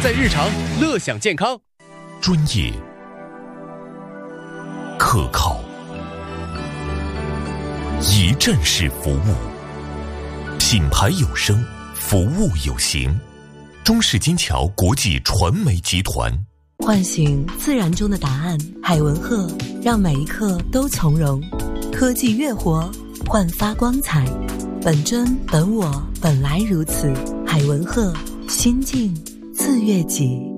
在日常，乐享健康。 专业、可靠、一站式服务，品牌有声，服务有形。中式金桥国际传媒集团。 唤醒自然中的答案，海文赫让每一刻都从容。科技越活，焕发光彩。本真本我，本来如此。海文赫，心境自悦己。